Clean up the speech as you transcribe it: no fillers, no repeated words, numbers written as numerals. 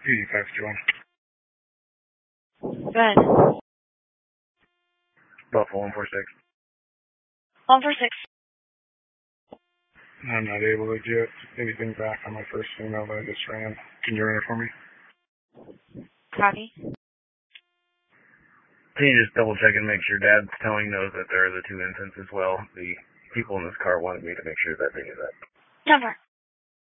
8521. Go ahead. Buffalo 146. 146. I'm not able to get anything back on my first email that I just ran. Can you run it for me? Copy. Can you just double check and make sure Dad's towing knows that there are the two infants as well? The people in this car wanted me to make sure that they knew that. Number.